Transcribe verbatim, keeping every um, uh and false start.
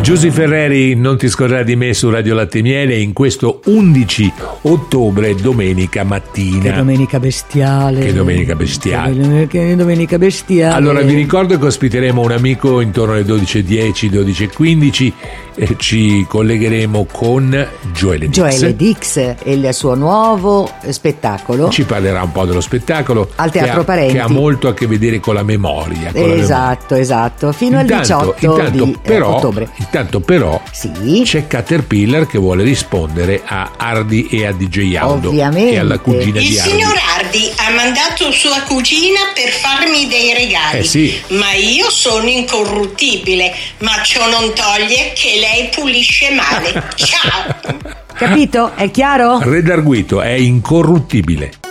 Giusy Ferreri, non ti scorderai di me su Radio Latte e Miele in questo undici ottobre, domenica mattina. Che domenica bestiale. Che domenica bestiale. Che domenica bestiale. Allora vi ricordo che ospiteremo un amico intorno alle dodici e dieci, dodici e quindici. Eh, ci collegheremo con Joele Dix. Joele Dix e il suo nuovo spettacolo. Ci parlerà un po' dello spettacolo al Teatro che ha, Parenti, che ha molto a che vedere con la memoria. Con esatto, la memoria. esatto. Fino intanto, al diciotto intanto, di però, ottobre. Intanto però sì. c'è Caterpillar che vuole rispondere a Hardy e a D J Aldo. Ovviamente. E alla cugina il di Hardy. Il signor Hardy ha mandato sua cugina per farmi dei regali. Eh sì. Ma io sono incorruttibile, ma ciò non toglie che lei pulisce male. Ciao. Capito? È chiaro? Redarguito è incorruttibile.